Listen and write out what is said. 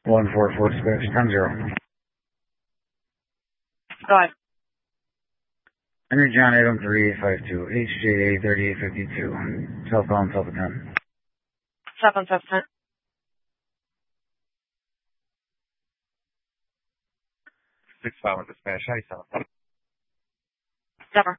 144 dispatch, 10-0. Go ahead. Henry John 813-852, HJA 3852. Cell phone, cell 10. Cell phone, cell 10. 6-5 dispatch, how you sound?